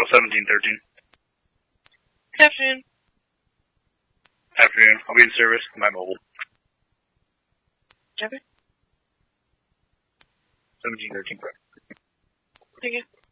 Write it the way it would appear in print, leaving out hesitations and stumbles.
1713. Good afternoon. Afternoon. I'll be in service. My mobile. Jeffrey? 1713. Thank you.